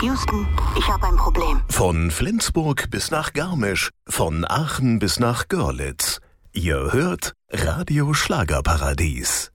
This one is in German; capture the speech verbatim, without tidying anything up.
Houston, ich habe ein Problem. Von Flensburg bis nach Garmisch, von Aachen bis nach Görlitz. Ihr hört Radio Schlagerparadies.